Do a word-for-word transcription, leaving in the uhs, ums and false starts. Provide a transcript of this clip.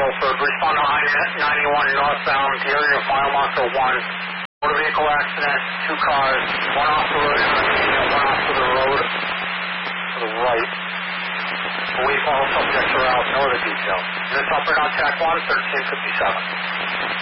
Milford. Respond to I ninety-one northbound, the area of mile marker one. Motor vehicle accident, two cars, one off the road on the median, one off to the road to the right. Away all subjects are out, no other details. Units operating on track one, thirteen fifty-seven.